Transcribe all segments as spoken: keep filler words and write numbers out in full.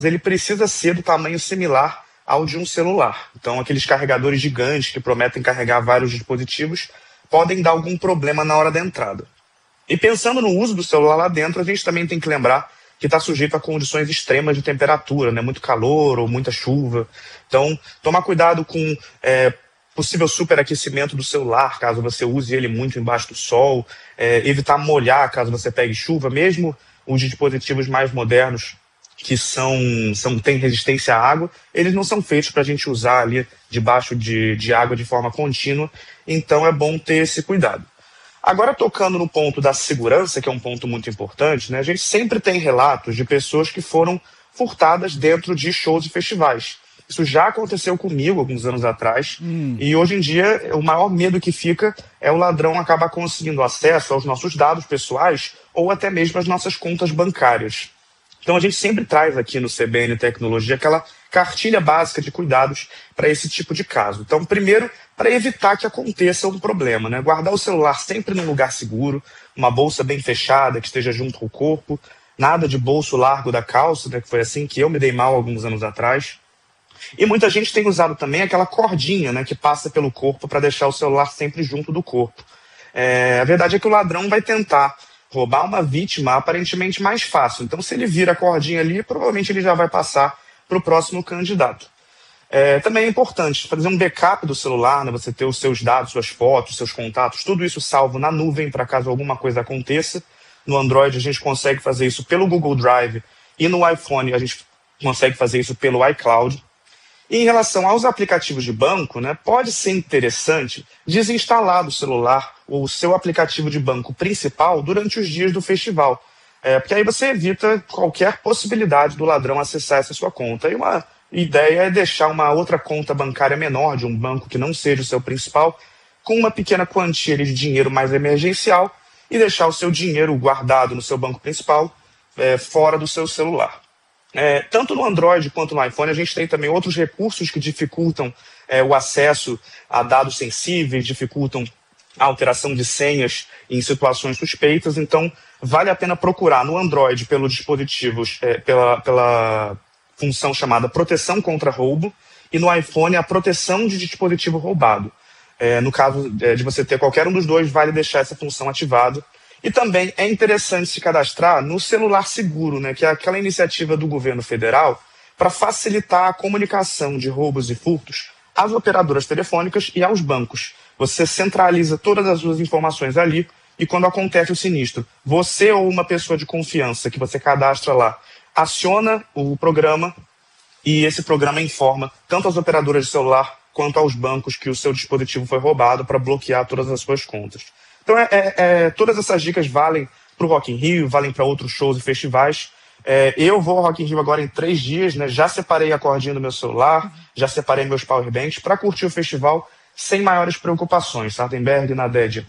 ele precisa ser do tamanho similar ao de um celular. Então, aqueles carregadores gigantes que prometem carregar vários dispositivos podem dar algum problema na hora da entrada. E pensando no uso do celular lá dentro, a gente também tem que lembrar que está sujeito a condições extremas de temperatura, né? Muito calor ou muita chuva. Então, tomar cuidado com é, possível superaquecimento do celular, caso você use ele muito embaixo do sol, é, evitar molhar caso você pegue chuva, mesmo os dispositivos mais modernos que são, são, têm resistência à água, eles não são feitos para a gente usar ali debaixo de, de água de forma contínua, então é bom ter esse cuidado. Agora, tocando no ponto da segurança, que é um ponto muito importante, né, a gente sempre tem relatos de pessoas que foram furtadas dentro de shows e festivais. Isso já aconteceu comigo alguns anos atrás, hum. e hoje em dia o maior medo que fica é o ladrão acabar conseguindo acesso aos nossos dados pessoais ou até mesmo às nossas contas bancárias. Então a gente sempre traz aqui no C B N Tecnologia aquela cartilha básica de cuidados para esse tipo de caso. Então, primeiro, para evitar que aconteça um problema, né? Guardar o celular sempre num lugar seguro, uma bolsa bem fechada, que esteja junto ao corpo, nada de bolso largo da calça, né? Que foi assim que eu me dei mal alguns anos atrás. E muita gente tem usado também aquela cordinha, né, que passa pelo corpo para deixar o celular sempre junto do corpo. É, a verdade é que o ladrão vai tentar roubar uma vítima aparentemente mais fácil. Então, se ele vira a cordinha ali, provavelmente ele já vai passar para o próximo candidato. É, também é importante fazer um backup do celular, né, você ter os seus dados, suas fotos, seus contatos, tudo isso salvo na nuvem para caso alguma coisa aconteça. No Android a gente consegue fazer isso pelo Google Drive e no iPhone a gente consegue fazer isso pelo iCloud. E em relação aos aplicativos de banco, né, pode ser interessante desinstalar do celular o seu aplicativo de banco principal durante os dias do festival. É, porque aí você evita qualquer possibilidade do ladrão acessar essa sua conta. E uma ideia é deixar uma outra conta bancária menor de um banco que não seja o seu principal, com uma pequena quantia de dinheiro mais emergencial e deixar o seu dinheiro guardado no seu banco principal é, fora do seu celular. É, tanto no Android quanto no iPhone, a gente tem também outros recursos que dificultam é, o acesso a dados sensíveis, dificultam a alteração de senhas em situações suspeitas. Então, vale a pena procurar no Android pelos dispositivos, é, pela, pela função chamada proteção contra roubo, e no iPhone a proteção de dispositivo roubado. É, no caso é, de você ter qualquer um dos dois, vale deixar essa função ativada. E também é interessante se cadastrar no Celular Seguro, né, que é aquela iniciativa do governo federal para facilitar a comunicação de roubos e furtos às operadoras telefônicas e aos bancos. Você centraliza todas as suas informações ali e quando acontece o sinistro, você ou uma pessoa de confiança que você cadastra lá, aciona o programa e esse programa informa tanto as operadoras de celular quanto aos bancos que o seu dispositivo foi roubado para bloquear todas as suas contas. Então, é, é, é, todas essas dicas valem para o Rock in Rio, valem para outros shows e festivais. É, eu vou ao Rock in Rio agora em três dias, né? Já separei a cordinha do meu celular, já separei meus powerbanks para curtir o festival sem maiores preocupações. Sardenberg, Naded.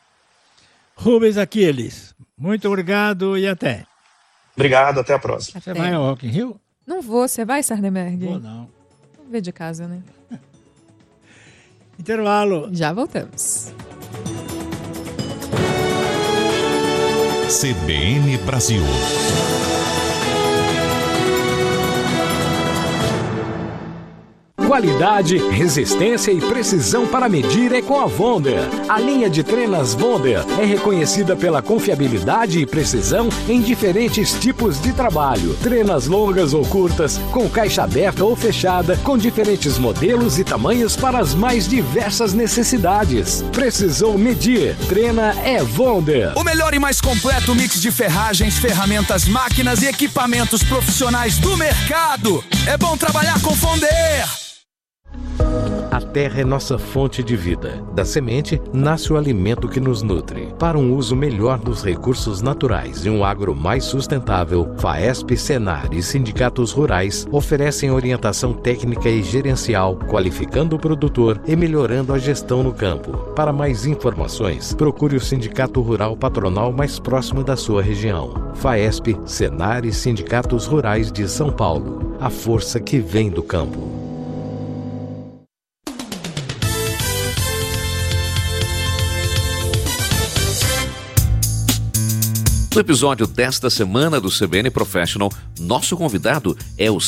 Rubens Aquiles, muito obrigado e até. Obrigado, até a próxima. Você vai ao Rock in Rio? Não vou, você vai, Sardenberg? Vou não. Vamos ver de casa, né? Intervalo. Já voltamos. C B N Brasil. Qualidade, resistência e precisão para medir é com a Wonder. A linha de trenas Wonder é reconhecida pela confiabilidade e precisão em diferentes tipos de trabalho. Trenas longas ou curtas, com caixa aberta ou fechada, com diferentes modelos e tamanhos para as mais diversas necessidades. Precisou medir? Treina é Wonder. O melhor e mais completo mix de ferragens, ferramentas, máquinas e equipamentos profissionais do mercado. É bom trabalhar com Wonder. A terra é nossa fonte de vida. Da semente nasce o alimento que nos nutre. Para um uso melhor dos recursos naturais e um agro mais sustentável, FAESP, Senar e sindicatos rurais oferecem orientação técnica e gerencial, qualificando o produtor e melhorando a gestão no campo. Para mais informações, procure o Sindicato Rural Patronal mais próximo da sua região. FAESP, Senar e sindicatos rurais de São Paulo. A força que vem do campo. No episódio desta semana do C B N Professional, nosso convidado é o